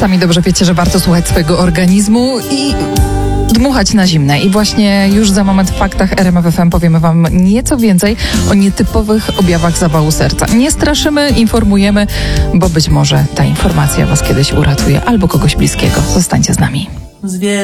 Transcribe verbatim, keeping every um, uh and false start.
Sami dobrze wiecie, że warto słuchać swojego organizmu i dmuchać na zimne. I właśnie już za moment w faktach R M F F M powiemy wam nieco więcej o nietypowych objawach zawału serca. Nie straszymy, informujemy, bo być może ta informacja was kiedyś uratuje albo kogoś bliskiego. Zostańcie z nami.